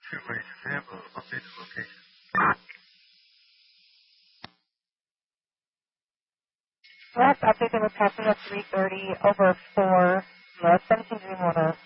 Two ways to have an updated location. Last update that was happening at 3:30 over 4 North 17 Dreamwater.